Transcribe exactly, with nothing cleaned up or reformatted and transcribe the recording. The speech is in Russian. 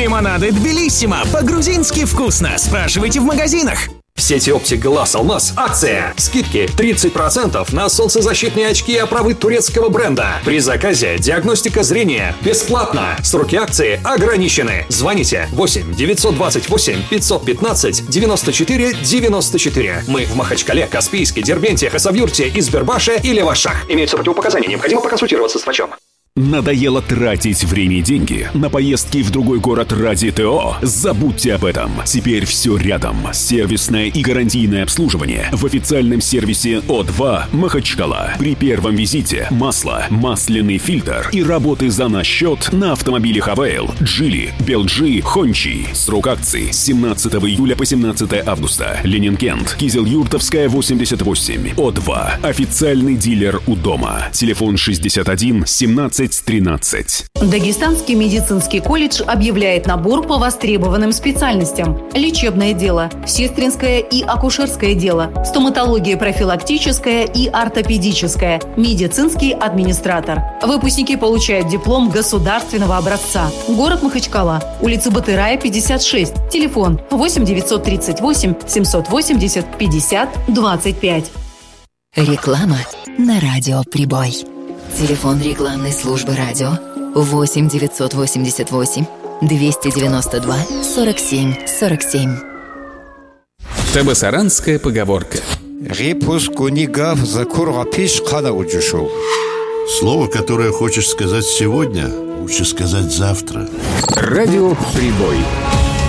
Лимонады Тбилиссимо. По-грузински вкусно. Спрашивайте в магазинах. В сети оптик Глаз Алмаз акция. Скидки тридцать процентов на солнцезащитные очки и оправы турецкого бренда. При заказе диагностика зрения бесплатно. Сроки акции ограничены. Звоните восемь девятьсот двадцать восемь пятьсот пятнадцать девяносто четыре девяносто четыре. Мы в Махачкале, Каспийске, Дербенте, Хасавюрте, Избербаше и Левашах. Имеются противопоказания. Необходимо проконсультироваться с врачом. Надоело тратить время и деньги на поездки в другой город ради ТО? Забудьте об этом. Теперь все рядом. Сервисное и гарантийное обслуживание в официальном сервисе О два Махачкала. При первом визите масло, масляный фильтр и работы за наш счет на автомобиле Хавейл, Джили, Белджи, Хончи. Срок акции с семнадцатого июля по семнадцатое августа. Ленинкент, Кизел-Юртовская, восемьдесят восемь. О два. Официальный дилер у дома. Телефон шестьдесят один семнадцать тринадцать. Дагестанский медицинский колледж объявляет набор по востребованным специальностям. Лечебное дело, сестринское и акушерское дело, стоматология профилактическая и ортопедическая, медицинский администратор. Выпускники получают диплом государственного образца. Город Махачкала, улица Батырая, пятьдесят шесть. Телефон восемь девятьсот тридцать восемь семьсот восемьдесят пятьдесят двадцать пять. Реклама на радио «Прибой». Телефон рекламной службы радио восемь девятьсот восемьдесят восемь двести девяносто два сорок семь сорок семь. Табасаранская поговорка. Слово, которое хочешь сказать сегодня, лучше сказать завтра. Радио «Прибой».